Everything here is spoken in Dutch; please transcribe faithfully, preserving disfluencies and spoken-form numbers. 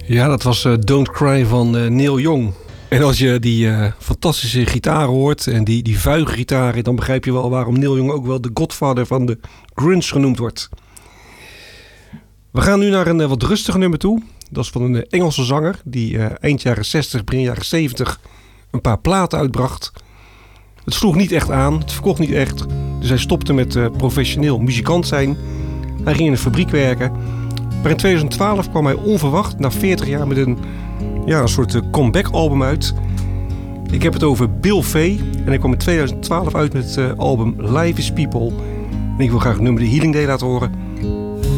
Ja, dat was uh, Don't Cry van uh, Neil Young. En als je die uh, fantastische gitaar hoort en die, die vuige gitaren, dan begrijp je wel waarom Neil Young ook wel de godfather van de grunge genoemd wordt. We gaan nu naar een uh, wat rustiger nummer toe. Dat is van een uh, Engelse zanger die uh, eind jaren zestig, begin jaren zeventig een paar platen uitbracht. Het sloeg niet echt aan, het verkocht niet echt. Dus hij stopte met uh, professioneel muzikant zijn. Hij ging in een fabriek werken. Maar in twintig twaalf kwam hij onverwacht na veertig jaar met een, ja, een soort uh, comeback album uit. Ik heb het over Bill Fay. En hij kwam in twintig twaalf uit met het uh, album Life is People. En ik wil graag het nummer The Healing Day laten horen.